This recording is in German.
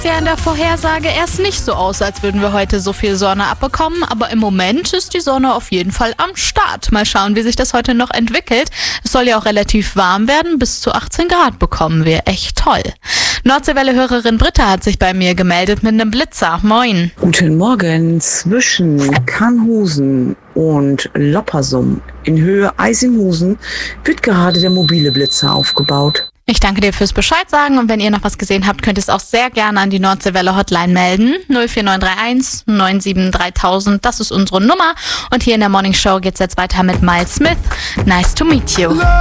Ja, in der Vorhersage erst nicht so aus, als würden wir heute so viel Sonne abbekommen, aber im Moment ist die Sonne auf jeden Fall am Start. Mal schauen, wie sich das heute noch entwickelt. Es soll ja auch relativ warm werden, bis zu 18 Grad bekommen wir. Echt toll. Nordseewelle-Hörerin Britta hat sich bei mir gemeldet mit einem Blitzer. Moin. Guten Morgen. Zwischen Kannhusen und Loppersum in Höhe Eisimhusen wird gerade der mobile Blitzer aufgebaut. Ich danke dir fürs Bescheid sagen und wenn ihr noch was gesehen habt, könnt ihr es auch sehr gerne an die Nordseewelle Hotline melden. 04931 97 3000, das ist unsere Nummer. Und hier in der Morning Show geht's jetzt weiter mit Miles Smith. Nice to meet you.